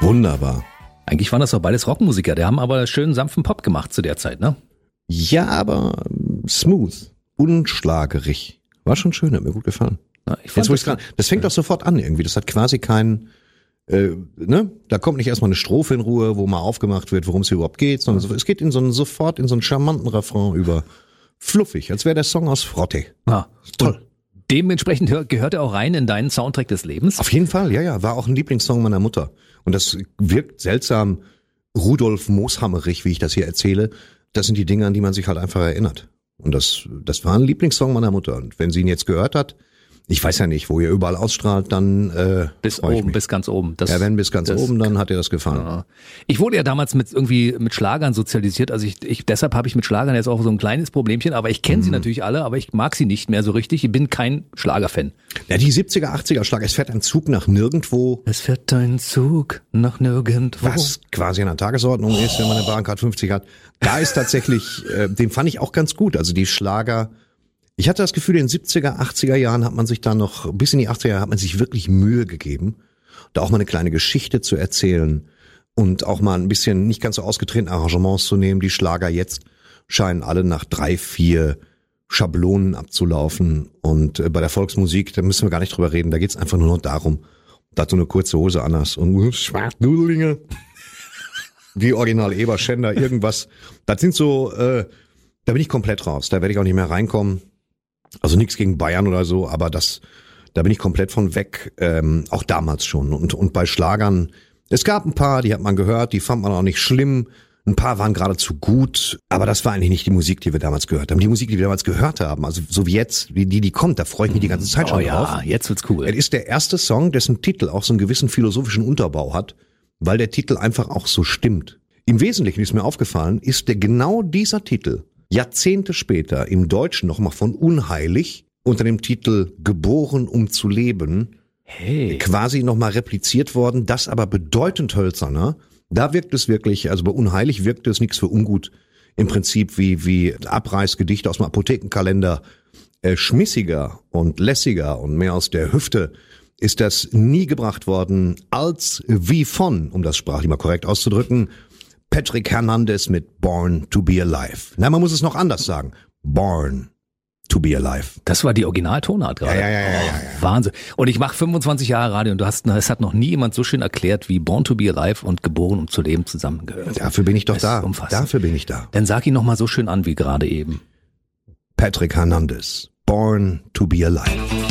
Wunderbar. Eigentlich waren das doch beides Rockmusiker, die haben aber schön sanften Pop gemacht zu der Zeit, ne? Ja, aber smooth, unschlagerig. War schon schön, hat mir gut gefallen. Na, ich fand Das fängt doch sofort an irgendwie. Das hat quasi keinen, da kommt nicht erstmal eine Strophe in Ruhe, wo mal aufgemacht wird, worum es hier überhaupt geht, sondern es geht sofort in so einen charmanten Refrain über. Fluffig, als wäre der Song aus Frotte. Ah, Toll. Dementsprechend gehört er auch rein in deinen Soundtrack des Lebens? Auf jeden Fall, ja. War auch ein Lieblingssong meiner Mutter. Und das wirkt seltsam Rudolf Mooshammerig, wie ich das hier erzähle. Das sind die Dinge, an die man sich halt einfach erinnert. Und das war ein Lieblingssong meiner Mutter. Und wenn sie ihn jetzt gehört hat, ich weiß ja nicht, wo ihr überall ausstrahlt, dann bis oben, bis ganz oben. Wenn bis ganz oben, dann hat ihr das gefallen. Ja. Ich wurde ja damals mit Schlagern sozialisiert, also deshalb habe ich mit Schlagern jetzt auch so ein kleines Problemchen, aber ich kenne sie natürlich alle, aber ich mag sie nicht mehr so richtig. Ich bin kein Schlagerfan. Ja, die 70er, 80er Schlager, es fährt ein Zug nach nirgendwo. Es fährt ein Zug nach nirgendwo. Was quasi an der Tagesordnung ist, wenn man eine Bahncard 50 hat. Da ist tatsächlich, den fand ich auch ganz gut, also die Schlager. Ich hatte das Gefühl, in den 70er, 80er Jahren hat man sich da noch, bis in die 80er Jahre hat man sich wirklich Mühe gegeben, da auch mal eine kleine Geschichte zu erzählen und auch mal ein bisschen nicht ganz so ausgetretene Arrangements zu nehmen. Die Schlager jetzt scheinen alle nach 3, 4 Schablonen abzulaufen und bei der Volksmusik, da müssen wir gar nicht drüber reden, da geht's einfach nur noch darum, da du eine kurze Hose anhast und Schwarznudelinge, wie Original Eber, Schänder, irgendwas. Das sind so, da bin ich komplett raus, da werde ich auch nicht mehr reinkommen. Also nichts gegen Bayern oder so, aber da bin ich komplett von weg, auch damals schon. Und bei Schlagern, es gab ein paar, die hat man gehört, die fand man auch nicht schlimm. Ein paar waren geradezu gut, aber das war eigentlich nicht die Musik, die wir damals gehört haben. Die Musik, die wir damals gehört haben, also so wie jetzt, wie die kommt, da freue ich mich die ganze Zeit schon drauf. Ja, jetzt wird's cool. Es ist der erste Song, dessen Titel auch so einen gewissen philosophischen Unterbau hat, weil der Titel einfach auch so stimmt. Im Wesentlichen ist mir aufgefallen, ist genau dieser Titel Jahrzehnte später im Deutschen nochmal von Unheilig unter dem Titel Geboren um zu leben quasi nochmal repliziert worden, das aber bedeutend hölzerner. Da wirkt es wirklich, also bei Unheilig wirkt es nichts für ungut, im Prinzip wie Abreißgedichte aus dem Apothekenkalender, schmissiger und lässiger und mehr aus der Hüfte ist das nie gebracht worden als wie von, um das sprachlich mal korrekt auszudrücken, Patrick Hernandez mit Born to be Alive. Na, man muss es noch anders sagen. Born to be Alive. Das war die Originaltonart gerade. Ja. Wahnsinn. Und ich mache 25 Jahre Radio und es hat noch nie jemand so schön erklärt, wie Born to be Alive und Geboren um zu leben zusammengehört. Dafür bin ich doch da. Umfassend. Dafür bin ich da. Dann sag ihn noch mal so schön an wie gerade eben. Patrick Hernandez. Born to be Alive.